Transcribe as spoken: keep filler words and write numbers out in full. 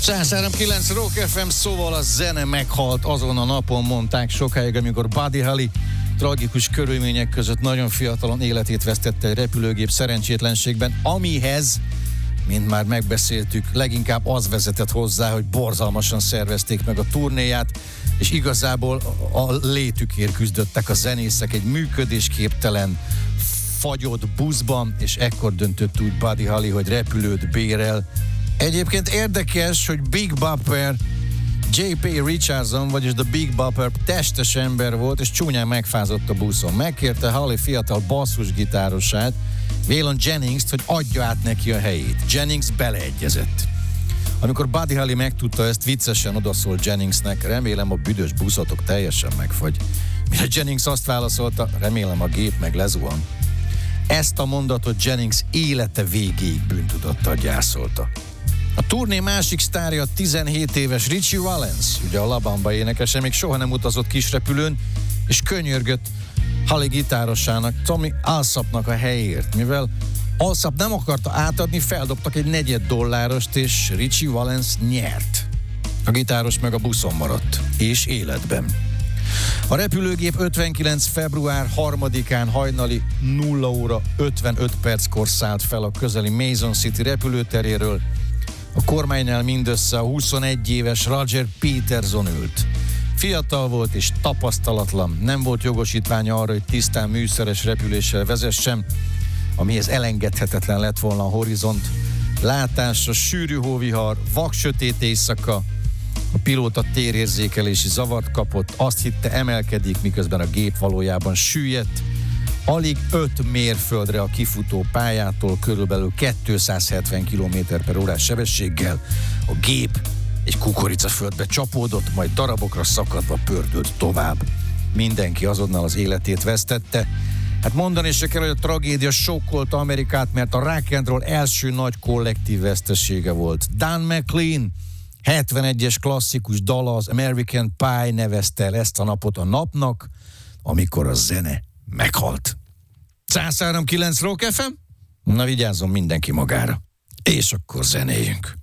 száz három kilenc Rock ef em, szóval a zene meghalt azon a napon, mondták sokáig, amikor Buddy Holly tragikus körülmények között nagyon fiatalon életét vesztette egy repülőgép szerencsétlenségben, amihez, mint már megbeszéltük, leginkább az vezetett hozzá, hogy borzalmasan szervezték meg a turnéját, és igazából a létükért küzdöttek a zenészek egy működésképtelen, fagyott buszban, és ekkor döntött úgy Buddy Holly, hogy repülőt bérel. Egyébként érdekes, hogy Big Bopper jé pé Richardson, vagyis The Big Bopper testes ember volt, és csúnyán megfázott a buszon. Megkérte Holly fiatal basszusgitárosát, Waylon Jennings-t, hogy adja át neki a helyét. Jennings beleegyezett. Amikor Buddy Holly megtudta ezt, viccesen odaszólt Jenningsnek: remélem a büdös buszotok teljesen megfagy. Mire Jennings azt válaszolta: remélem a gép meg lezuhan. Ezt a mondatot Jennings élete végéig bűntudattal gyászolta. A turné másik sztárja, tizenhét éves Ritchie Valens, ugye a La Bamba énekese, még soha nem utazott kisrepülőn, és könyörgött Holly gitárosának, Tommy Allsopnak a helyért. Mivel Allsop nem akarta átadni, feldobtak egy negyed dollárost, és Ritchie Valens nyert. A gitáros meg a buszon maradt, és életben. A repülőgép ötvenkilenc február harmadikán hajnali nulla óra ötvenöt perckor szállt fel a közeli Mason City repülőteréről. A kormánynál mindössze a huszonegy éves Roger Peterson ült. Fiatal volt és tapasztalatlan, nem volt jogosítványa arra, hogy tisztán műszeres repüléssel vezessen, amihez elengedhetetlen lett volna a horizont. Látásra sűrű hóvihar, vaksötét éjszaka, a pilóta térérzékelési zavart kapott, azt hitte emelkedik, miközben a gép valójában süllyedt. Alig öt mérföldre a kifutó pályától, körülbelül kétszázhetven kilométer per órás sebességgel a gép egy kukoricaföldbe csapódott, majd darabokra szakadva pördült tovább. Mindenki azonnal az életét vesztette. Hát mondani se kell, hogy a tragédia sokkolta Amerikát, mert a rock and roll első nagy kollektív vesztesége volt. Don McLean hetvenegyes klasszikus dala, az American Pie nevezte el ezt a napot a napnak, amikor a zene meghalt. száz három kilenc Rock ef em? Na, vigyázzon mindenki magára. És akkor zenéljünk.